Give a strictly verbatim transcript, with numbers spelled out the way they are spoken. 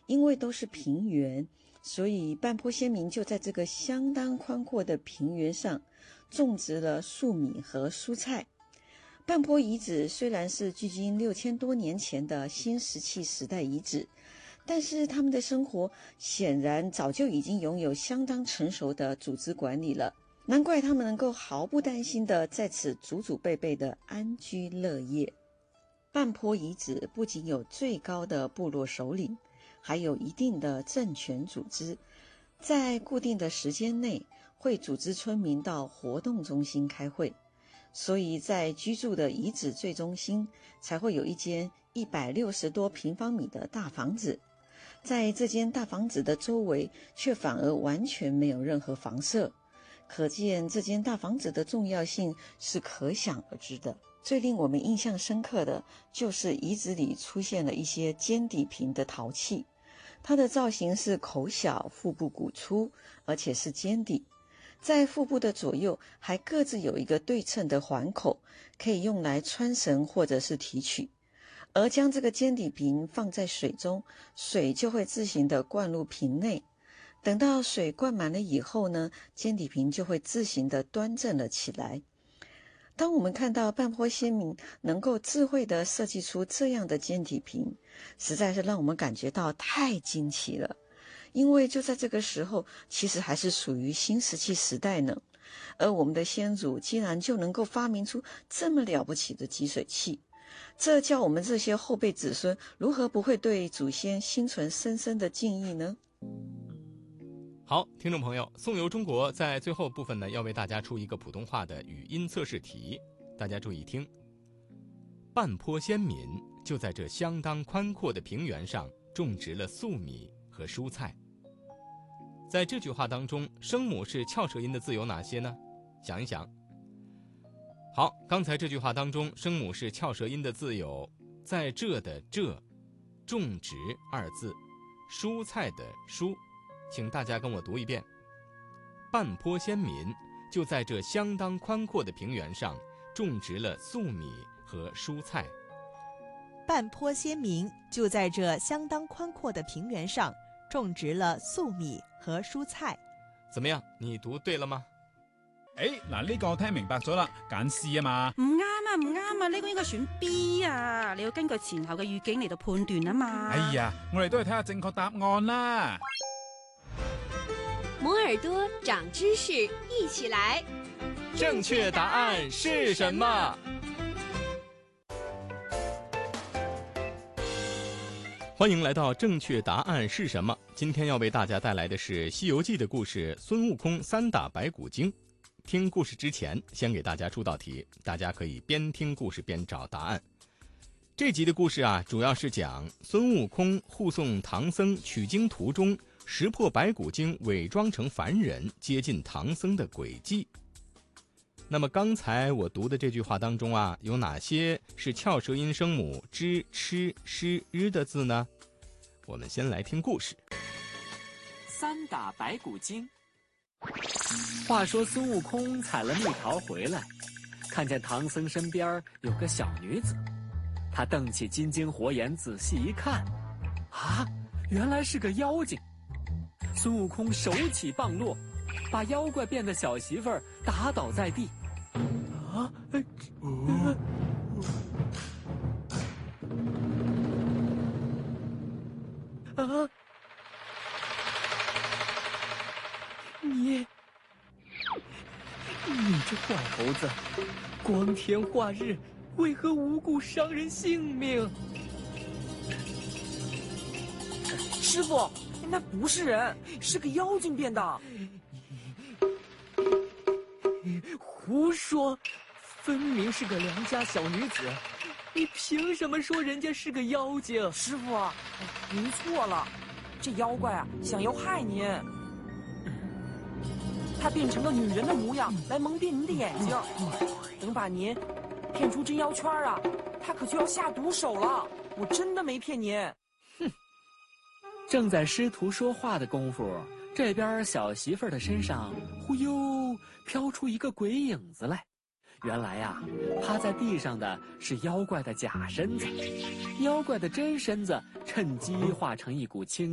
因为都是平原，所以半坡先民就在这个相当宽阔的平原上种植了粟米和蔬菜。半坡遗址虽然是距今六千多年前的新石器时代遗址，但是他们的生活显然早就已经拥有相当成熟的组织管理了，难怪他们能够毫不担心地在此祖祖辈辈的安居乐业。半坡遗址不仅有最高的部落首领，还有一定的政权组织，在固定的时间内会组织村民到活动中心开会，所以在居住的遗址最中心才会有一间一百六十多平方米的大房子，在这间大房子的周围却反而完全没有任何房舍，可见这间大房子的重要性是可想而知的。最令我们印象深刻的就是遗址里出现了一些尖底瓶的陶器，它的造型是口小、腹部鼓粗，而且是尖底，在腹部的左右还各自有一个对称的环口，可以用来穿绳或者是提取。而将这个尖底瓶放在水中，水就会自行的灌入瓶内，等到水灌满了以后呢，尖底瓶就会自行的端正了起来。当我们看到半坡先民能够智慧地设计出这样的尖底瓶，实在是让我们感觉到太惊奇了。因为就在这个时候，其实还是属于新石器时代呢，而我们的先祖竟然就能够发明出这么了不起的集水器，这叫我们这些后辈子孙如何不会对祖先心存深深的敬意呢？ 好，听众朋友，颂游中国在最后部分呢，要为大家出一个普通话的语音测试题，大家注意听。半坡先民就在这相当宽阔的平原上种植了粟米和蔬菜。在这句话当中，声母是翘舌音的字有哪些呢？想一想。好，刚才这句话当中，声母是翘舌音的字有在这的这、种植二字、蔬菜的蔬。请大家跟我读一遍。半坡先民就在这相当宽阔的平原上种植了粟米和蔬菜。 半坡先民就在这相当宽阔的平原上种植了粟米和蔬菜。 怎么样，你讀對了嗎？ 誒，嗱呢個我聽明白咗啦，揀 C 啊嘛。 唔啱啊，唔啱啊，呢個應該選 B 啊，你要根據前後嘅語境嚟到判斷啊嘛。 哎呀，我哋都係睇下正確答案啦。 摩耳朵長知識，一起來。 正確答案是什麼？歡迎來到正確答案是什麼？今天要為大家帶來的是《西遊記》的故事，孫悟空三打白骨精。聽故事之前，先給大家出道題，大家可以邊聽故事邊找答案。這集的故事啊，主要是講孫悟空護送唐僧取經途中識破白骨精偽裝成凡人接近唐僧的軌跡。那麼剛才我讀的這句話當中啊，有哪些是翹舌音聲母知、吃、詩、日的字呢？我們先來聽故事。 三打白骨精。話說孫悟空採了蜜桃回來，看見唐僧身邊有個小女子，他瞪起金睛火眼仔細一看，啊，原來是個妖精。孫悟空手起棒落，把妖怪變的小媳婦兒打倒在地。啊，呃啊，你，你这坏猴子，光天化日，为何无故伤人性命？ 师傅，那不是人，是个妖精变的。 胡说，分明是个良家小女子，你凭什么说人家是个妖精？ 师傅，您错了，这妖怪啊想要害您，他变成个女人的模样来蒙蔽您的眼睛，等把您骗出真妖圈啊，他可就要下毒手了。我真的没骗您。 哼！正在师徒说话的功夫，这边小媳妇儿的身上忽悠飘出一个鬼影子来。原来呀、啊，趴在地上的是妖怪的假身子，妖怪的真身子趁机化成一股清